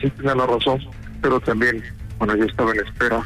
sí tiene la razón, pero también, bueno, yo estaba en espera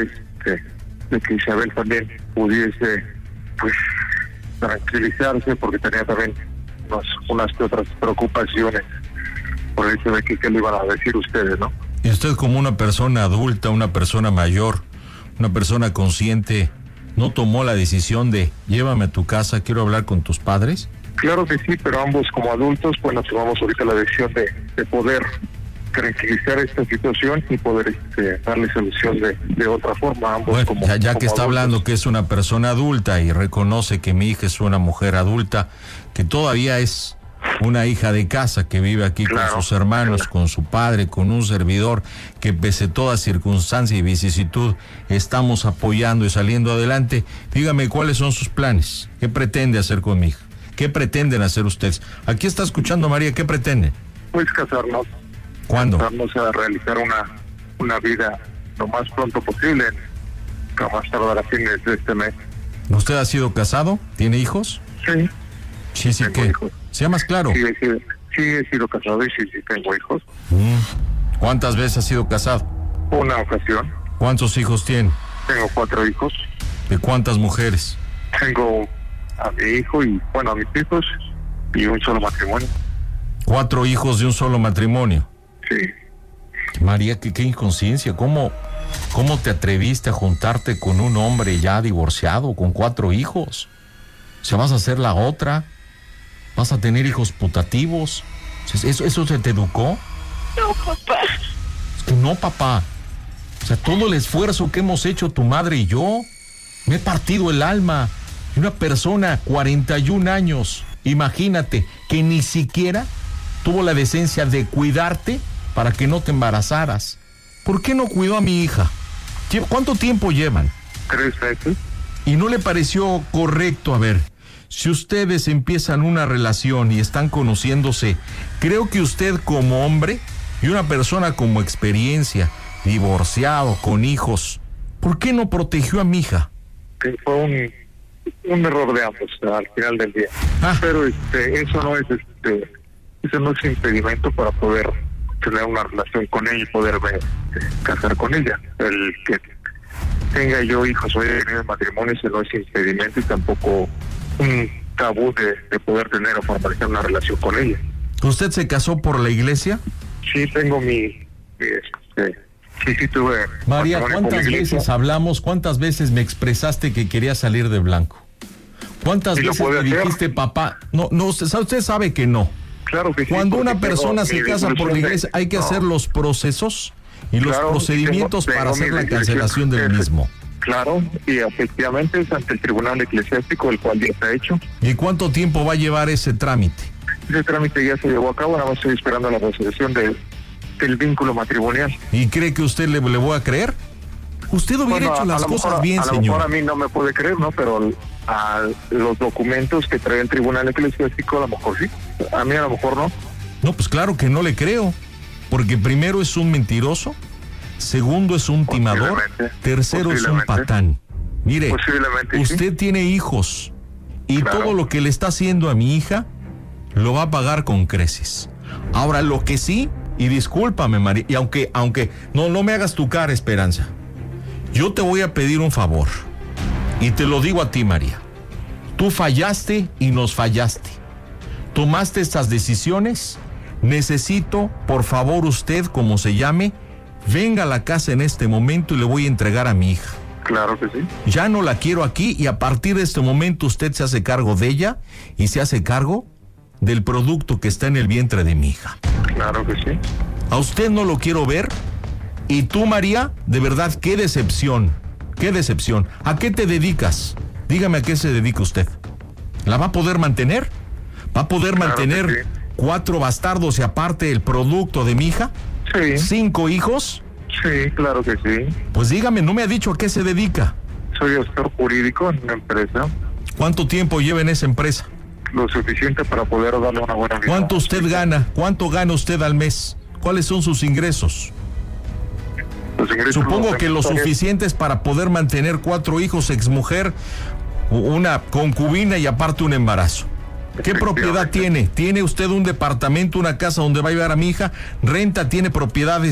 de que Isabel también pudiese, pues, tranquilizarse, porque tenía también unas que otras preocupaciones por el hecho de que qué le iban a decir ustedes, ¿no? Y usted, como una persona adulta, una persona mayor, una persona consciente, ¿no tomó la decisión de llévame a tu casa, quiero hablar con tus padres? Claro que sí, pero ambos como adultos, bueno, tomamos ahorita la decisión de poder tranquilizar esta situación y poder darle solución de otra forma. Ambos, bueno, como, ya que como está adultos. hablando que es una persona adulta y reconoce que mi hija es una mujer adulta, que todavía es una hija de casa, que vive aquí con sus hermanos, con su padre, con un servidor, que pese toda circunstancia y vicisitud estamos apoyando y saliendo adelante. Dígame, ¿cuáles son sus planes? ¿Qué pretende hacer con mi hija? ¿Qué pretenden hacer ustedes? Aquí está escuchando María, ¿qué pretenden? Pues casarnos. ¿Cuándo? Casarnos, a realizar una vida lo más pronto posible, a más tardar a fines de este mes. ¿Usted ha sido casado? ¿Tiene hijos? Sí. Sí, ¿qué? Hijos. Sea más claro. Sí, he sido casado y sí tengo hijos. ¿Cuántas veces ha sido casado? Una ocasión. ¿Cuántos hijos tiene? Tengo 4 hijos. ¿De cuántas mujeres? Tengo a mi hijo y, bueno, a mis hijos y un solo matrimonio. 4 hijos de un solo matrimonio. Sí. María, qué inconsciencia. ¿Cómo te atreviste a juntarte con un hombre ya divorciado, con 4 hijos? ¿Se vas a hacer la otra? ¿Vas a tener hijos putativos? ¿Eso se te educó? No, papá. Es que no, papá. O sea, todo el esfuerzo que hemos hecho tu madre y yo, me he partido el alma. Una persona, 41 años, imagínate, que ni siquiera tuvo la decencia de cuidarte para que no te embarazaras. ¿Por qué no cuidó a mi hija? ¿Cuánto tiempo llevan? 3 meses. ¿Y no le pareció correcto? A ver, si ustedes empiezan una relación y están conociéndose, creo que usted como hombre y una persona como experiencia, divorciado, con hijos, ¿por qué no protegió a mi hija? Que fue un error de ambos al final del día. Pero eso no es impedimento para poder tener una relación con ella y poderme casar con ella. El que tenga yo hijos o haya tenido matrimonio, eso no es impedimento y tampoco un tabú de poder tener o formalizar una relación con ella. ¿Usted se casó por la iglesia? Sí, tengo sí tuve. María, ¿cuántas veces hablamos? ¿Cuántas veces me expresaste que querías salir de blanco? ¿Cuántas veces me dijiste, papá? No, usted sabe que no. Claro que sí. Cuando una persona se casa por la iglesia, hay que hacer los procesos y los procedimientos para hacer la cancelación del mismo. Claro, y efectivamente es ante el Tribunal Eclesiástico, el cual ya está hecho. ¿Y cuánto tiempo va a llevar ese trámite? Ese trámite ya se llevó a cabo, nada más estoy esperando la resolución del vínculo matrimonial. ¿Y cree que usted le voy a creer? Usted hubiera hecho las cosas bien, señor. A lo mejor a mí no me puede creer, ¿no? Pero a los documentos que trae el Tribunal Eclesiástico a lo mejor sí. A mí a lo mejor no. No, pues claro que no le creo. Porque primero es un mentiroso, segundo es un timador, tercero es un patán. Mire, usted tiene hijos y todo lo que le está haciendo a mi hija lo va a pagar con creces. Ahora, lo que sí, y discúlpame, María, y aunque no me hagas tu cara, Esperanza, yo te voy a pedir un favor, y te lo digo a ti, María. Tú fallaste y nos fallaste. Tomaste estas decisiones. Necesito, por favor, usted, como se llame, venga a la casa en este momento y le voy a entregar a mi hija. Claro que sí. Ya no la quiero aquí y a partir de este momento usted se hace cargo de ella y se hace cargo del producto que está en el vientre de mi hija. Claro que sí. A usted no lo quiero ver. Y tú, María, de verdad, qué decepción. Qué decepción. ¿A qué te dedicas? Dígame a qué se dedica usted. ¿La va a poder mantener? ¿Va a poder mantener 4 bastardos y aparte el producto de mi hija? Sí. 5 hijos. Sí, claro que sí. Pues dígame, no me ha dicho a qué se dedica. Soy asesor jurídico en una empresa. ¿Cuánto tiempo lleva en esa empresa? Lo suficiente para poder darle una buena vida. ¿Cuánto usted gana? ¿Cuánto gana usted al mes? ¿Cuáles son sus ingresos? Los ingresos Supongo que lo suficientes para poder mantener 4 hijos, exmujer, una concubina y aparte un embarazo. ¿Qué propiedad tiene? ¿Tiene usted un departamento, una casa donde va a llevar a mi hija? ¿Renta? ¿Tiene propiedades?